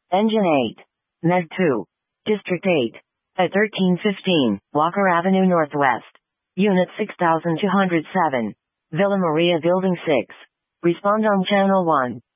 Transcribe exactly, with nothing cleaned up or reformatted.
Engine eight. Med two. District eight. At thirteen fifteen, Walker Avenue Northwest. Unit six thousand two hundred seven. Villa Maria Building six. Respond on Channel one.